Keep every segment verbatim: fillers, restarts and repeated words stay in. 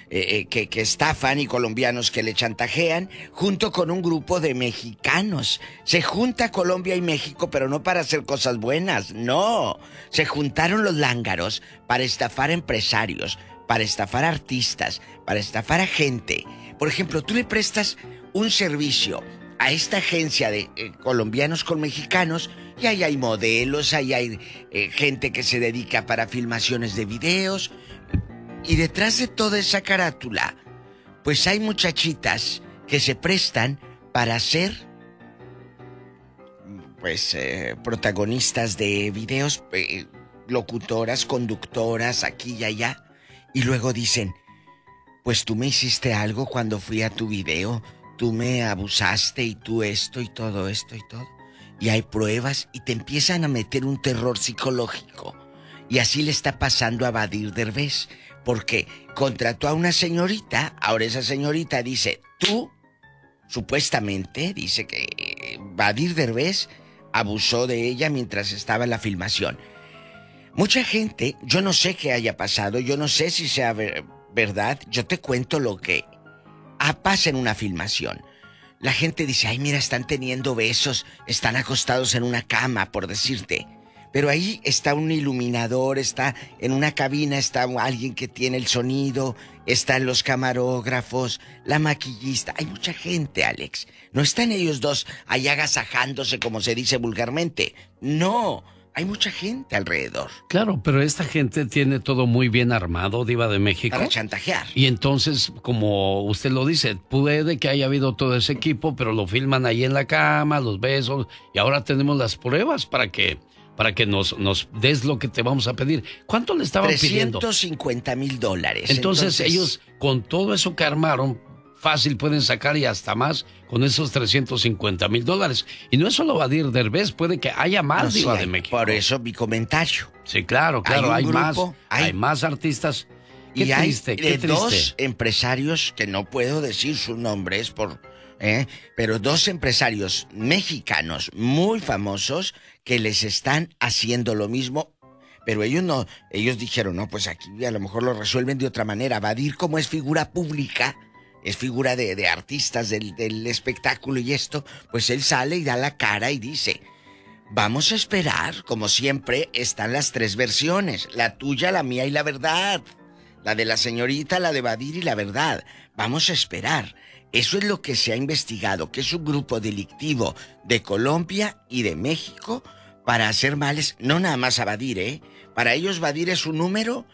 eh, eh, que, que estafan y colombianos que le chantajean, junto con un grupo de mexicanos. Se junta Colombia y México, pero no para hacer cosas buenas, no. Se juntaron los lángaros para estafar empresarios, para estafar artistas, para estafar a gente. Por ejemplo, tú le prestas un servicio a esta agencia de eh, colombianos con mexicanos, y ahí hay modelos, ahí hay eh, gente que se dedica para filmaciones de videos, y detrás de toda esa carátula, pues hay muchachitas que se prestan para ser, pues, eh, protagonistas de videos, eh, locutoras, conductoras, aquí y allá, y luego dicen, pues tú me hiciste algo cuando fui a tu video, tú me abusaste y tú esto y todo esto y todo. Y hay pruebas y te empiezan a meter un terror psicológico. Y así le está pasando a Badir Derbez, porque contrató a una señorita, ahora esa señorita dice, tú, supuestamente, dice que Badir Derbez abusó de ella mientras estaba en la filmación. Mucha gente, yo no sé qué haya pasado, yo no sé si sea ver, verdad, yo te cuento lo que Ah, pasa en una filmación. La gente dice, ay, mira, están teniendo besos, están acostados en una cama, por decirte. Pero ahí está un iluminador, está en una cabina, está alguien que tiene el sonido, están los camarógrafos, la maquillista. Hay mucha gente, Alex. No están ellos dos ahí agasajándose, como se dice vulgarmente. No. Hay mucha gente alrededor. Claro, pero esta gente tiene todo muy bien armado, Diva de México. Para chantajear. Y entonces, como usted lo dice, puede que haya habido todo ese equipo, pero lo filman ahí en la cama, los besos, y ahora tenemos las pruebas para que, para que nos, nos des lo que te vamos a pedir. ¿Cuánto le estaban pidiendo? trescientos cincuenta mil dólares. Entonces, Entonces ellos, con todo eso que armaron, fácil pueden sacar y hasta más con esos trescientos cincuenta mil dólares. Y no es solo Badir Derbez, puede que haya más, no, Diva sí, de México. Por eso mi comentario. Sí, claro, claro, hay, hay grupo, más, hay... hay más artistas. Qué y triste, hay qué triste. Dos empresarios, que no puedo decir sus nombres, por, eh, pero dos empresarios mexicanos muy famosos que les están haciendo lo mismo. Pero ellos no, ellos dijeron, no, pues aquí a lo mejor lo resuelven de otra manera. Badir, como es figura pública, es figura de, de artistas del, del espectáculo y esto, pues él sale y da la cara y dice, vamos a esperar, como siempre, están las tres versiones, la tuya, la mía y la verdad, la de la señorita, la de Badir y la verdad, vamos a esperar. Eso es lo que se ha investigado, que es un grupo delictivo de Colombia y de México para hacer males, no nada más a Badir, ¿eh? Para ellos Badir es un número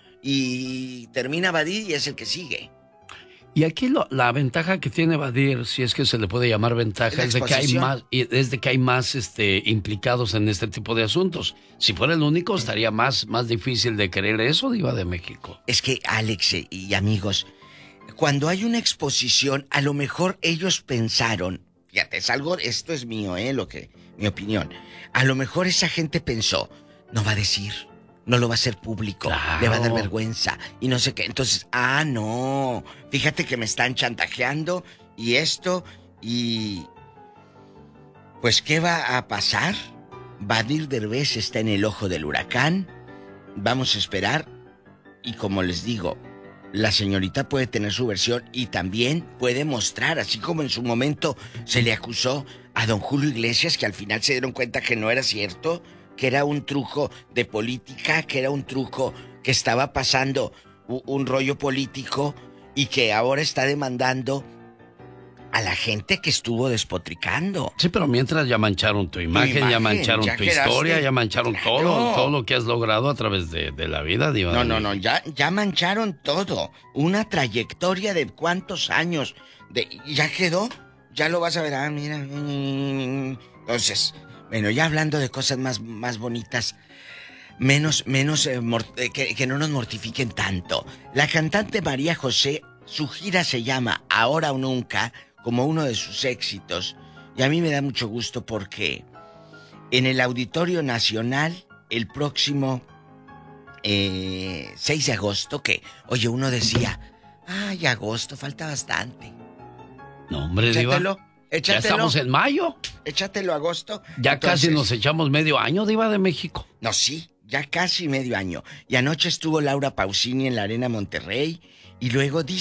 y termina Badir y es el que sigue. Y aquí lo, la ventaja que tiene Badir, si es que se le puede llamar ventaja, es de que hay más, es de que hay más este, implicados en este tipo de asuntos. Si fuera el único, estaría más, más difícil de creer eso, Diva de México. Es que, Alex y amigos, cuando hay una exposición, a lo mejor ellos pensaron, fíjate, es algo, esto es mío, eh, lo que, mi opinión. A lo mejor esa gente pensó, no va a decir. No lo va a hacer público, claro. Le va a dar vergüenza y no sé qué. Entonces, ah, no, fíjate que me están chantajeando y esto y... Pues, ¿qué va a pasar? Badir Derbez está en el ojo del huracán. Vamos a esperar y como les digo, la señorita puede tener su versión y también puede mostrar, así como en su momento se le acusó a don Julio Iglesias, que al final se dieron cuenta que no era cierto, que era un truco de política, que era un truco que estaba pasando un, un rollo político y que ahora está demandando a la gente que estuvo despotricando. Sí, pero mientras ya mancharon tu imagen, tu imagen ya mancharon ya tu quedaste, historia, ya mancharon claro. todo, todo lo que has logrado a través de, de la vida, Diva. No, no, no, ya, ya mancharon todo. Una trayectoria de cuántos años. De, ya quedó, ya lo vas a ver. Ah, mira. Entonces... Bueno, ya hablando de cosas más, más bonitas, menos, menos, eh, mort- eh, que, que no nos mortifiquen tanto. La cantante María José, su gira se llama Ahora o Nunca, como uno de sus éxitos. Y a mí me da mucho gusto porque en el Auditorio Nacional, el próximo eh, seis de agosto, que, oye, uno decía, ay, agosto, falta bastante. No, hombre, Échatelo. Diva. Échatelo. Ya estamos en mayo. Échatelo agosto. Ya Entonces, casi nos echamos medio año, Diva de México. No, sí, ya casi medio año. Y anoche estuvo Laura Pausini en la Arena Monterrey. Y luego